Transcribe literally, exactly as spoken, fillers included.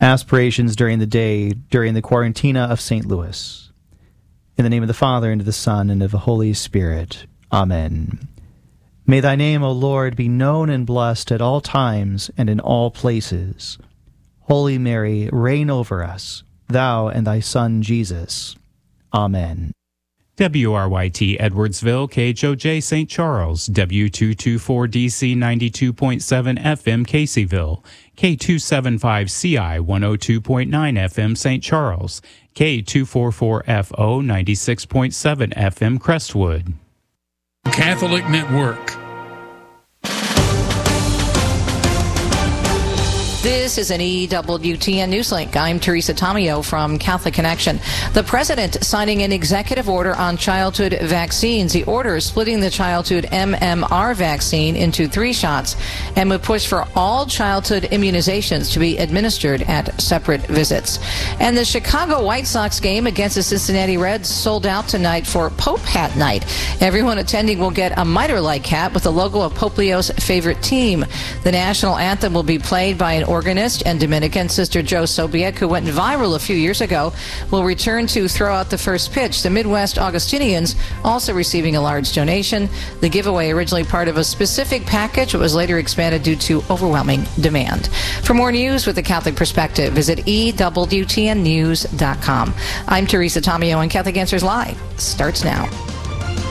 aspirations during the day during the Quarantina of Saint Louis. In the name of the Father, and of the Son, and of the Holy Spirit. Amen. May thy name, O Lord, be known and blessed at all times and in all places. Holy Mary, reign over us, thou and thy Son Jesus. Amen. W R Y T Edwardsville, K H O J Saint Charles, W two twenty-four D C ninety-two point seven F M Caseyville, K two seventy-five C I one oh two point nine F M Saint Charles, K two forty-four F O ninety-six point seven F M Crestwood. Catholic Network. This is an E W T N Newslink. I'm Teresa Tomeo from Catholic Connection. The president signing an executive order on childhood vaccines. The order is splitting the childhood M M R vaccine into three shots and would push for all childhood immunizations to be administered at separate visits. And the Chicago White Sox game against the Cincinnati Reds sold out tonight for Pope Hat Night. Everyone attending will get a mitre-like hat with the logo of Pope Leo's favorite team. The national anthem will be played by an organist and Dominican Sister Joe Sobiek, who went viral a few years ago, will return to throw out the first pitch. The Midwest Augustinians also receiving a large donation. The giveaway, originally part of a specific package, was later expanded due to overwhelming demand. For more news with the Catholic Perspective, visit E W T N news dot com. I'm Teresa Tomeo, and Catholic Answers Live starts now.